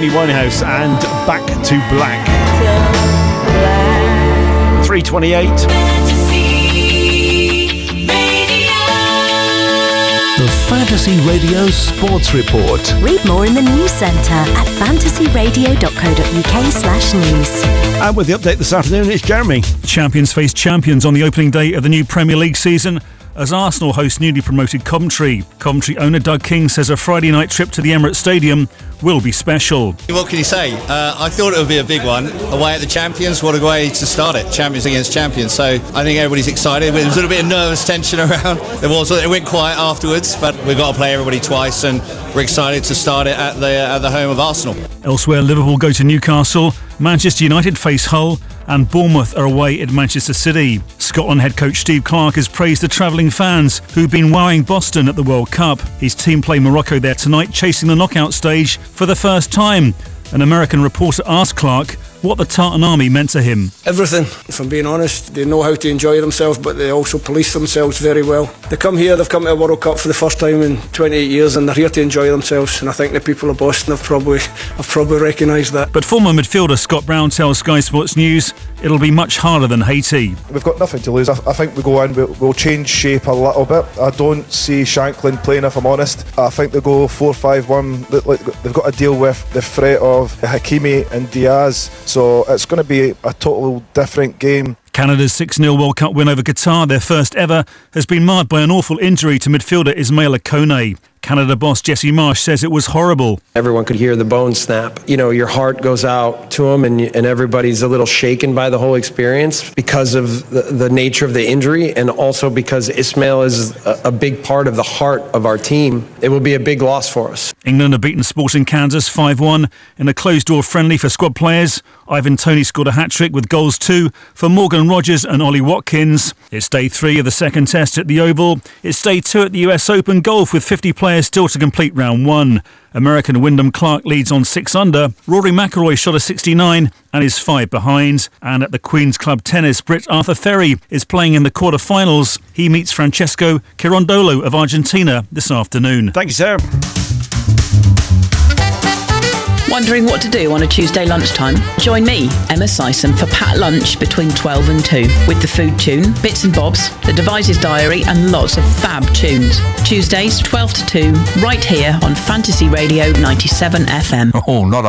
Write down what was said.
Amy Winehouse and Back to Black. 3:28. The Fantasy Radio Sports Report. Read more in the news centre at fantasyradio.co.uk/news. And with the update this afternoon, it's Jeremy. Champions face champions on the opening day of the new Premier League season as Arsenal host newly promoted Coventry. Coventry owner Doug King says a Friday night trip to the Emirates Stadium will be special. What can you say? I thought it would be a big one. Away at the champions, what a way to start it. Champions against champions. So I think everybody's excited. There was a little bit of nervous tension around. It went quiet afterwards, but we've got to play everybody twice and we're excited to start it at the home of Arsenal. Elsewhere, Liverpool go to Newcastle, Manchester United face Hull and Bournemouth are away at Manchester City. Scotland head coach Steve Clarke has praised the travelling fans who've been wowing Boston at the World Cup. His team play Morocco there tonight, chasing the knockout stage for the first time. An American reporter asked Clarke what the Tartan Army meant to him. Everything, if I'm being honest. They know how to enjoy themselves, but they also police themselves very well. They come here, they've come to a World Cup for the first time in 28 years and they're here to enjoy themselves, and I think the people of Boston have probably recognised that. But former midfielder Scott Brown tells Sky Sports News it'll be much harder than Haiti. We've got nothing to lose. I think we go in, we'll change shape a little bit. I don't see Shanklin playing, if I'm honest. I think they go 4-5-1. They've got to deal with the threat of Hakimi and Diaz, so it's going to be a total different game. Canada's 6-0 World Cup win over Qatar, their first ever, has been marred by an awful injury to midfielder Ismaila Kone. Canada boss Jesse Marsh says it was horrible. Everyone could hear the bone snap. You know, your heart goes out to him and everybody's a little shaken by the whole experience because of the nature of the injury and also because Ismail is a big part of the heart of our team. It will be a big loss for us. England have beaten Sporting Kansas 5-1 in a closed-door friendly for squad players. Ivan Toney scored a hat-trick with goals too for Morgan Rogers and Ollie Watkins. It's day 3 of the second test at the Oval. It's day 2 at the US Open Golf with 50 players still to complete round 1. American Wyndham Clark leads on 6 under. Rory McIlroy shot a 69 and is 5 behind. And at the Queen's Club Tennis, Brit Arthur Ferry is playing in the quarter-finals. He meets Francesco Cirondolo of Argentina this afternoon. Thank you, sir. Wondering what to do on a Tuesday lunchtime? Join me, Emma Sison, for Pat Lunch between 12 and 2 with the Food Tune, Bits and Bobs, the Devices Diary and lots of fab tunes. Tuesdays 12 to 2 right here on Fantasy Radio 97 FM. Oh, not